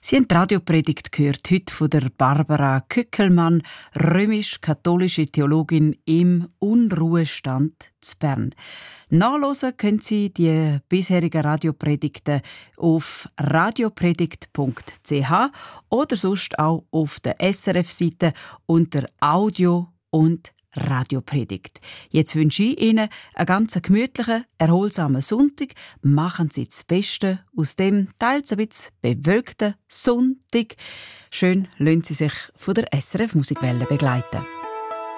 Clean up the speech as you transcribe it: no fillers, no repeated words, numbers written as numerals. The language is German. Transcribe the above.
Sie haben die Radiopredigt gehört, heute von der Barbara Kückelmann, römisch-katholische Theologin im Unruhestand zu Bern. Nachhören können Sie die bisherigen Radiopredigten auf radiopredigt.ch oder sonst auch auf der SRF-Seite unter Audio und Radiopredigt. Jetzt wünsche ich Ihnen einen ganz gemütlichen, erholsamen Sonntag. Machen Sie das Beste aus dem teils ein bisschen bewölkten Sonntag. Schön lassen Sie sich von der SRF Musikwelle begleiten.